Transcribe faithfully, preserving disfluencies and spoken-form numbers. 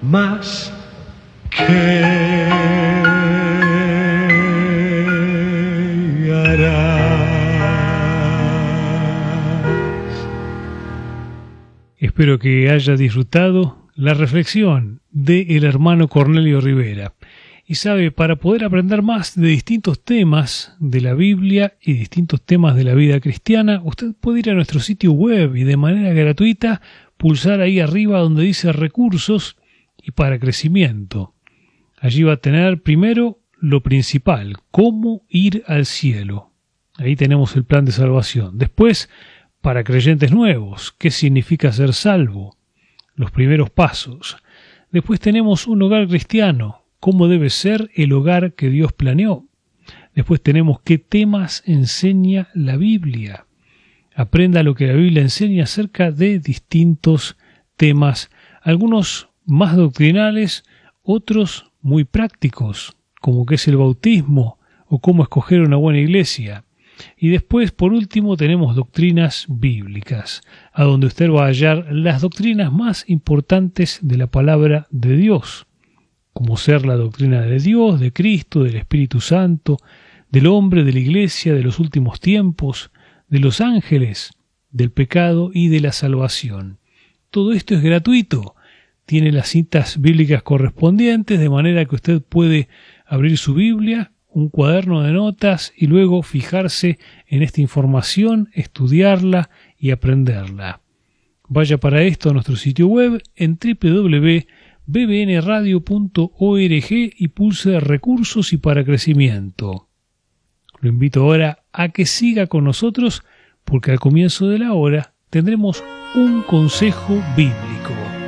más que harás. Espero que haya disfrutado la reflexión del hermano Cornelio Rivera. Y sabe, para poder aprender más de distintos temas de la Biblia y distintos temas de la vida cristiana, usted puede ir a nuestro sitio web y de manera gratuita pulsar ahí arriba donde dice recursos y para crecimiento. Allí va a tener primero lo principal, cómo ir al cielo. Ahí tenemos el plan de salvación. Después, para creyentes nuevos, qué significa ser salvo, los primeros pasos. Después tenemos un hogar cristiano, cómo debe ser el hogar que Dios planeó. Después tenemos qué temas enseña la Biblia. Aprenda lo que la Biblia enseña acerca de distintos temas, algunos más doctrinales, otros muy prácticos, como qué es el bautismo o cómo escoger una buena iglesia. Y después, por último, tenemos doctrinas bíblicas, a donde usted va a hallar las doctrinas más importantes de la palabra de Dios, como ser la doctrina de Dios, de Cristo, del Espíritu Santo, del hombre, de la iglesia, de los últimos tiempos, de los ángeles, del pecado y de la salvación. Todo esto es gratuito. Tiene las citas bíblicas correspondientes, de manera que usted puede abrir su Biblia, un cuaderno de notas y luego fijarse en esta información, estudiarla y aprenderla. Vaya para esto a nuestro sitio web en doble u doble u doble u punto b b n radio punto org y pulse recursos y para crecimiento. Lo invito ahora a que siga con nosotros porque al comienzo de la hora tendremos un consejo bíblico.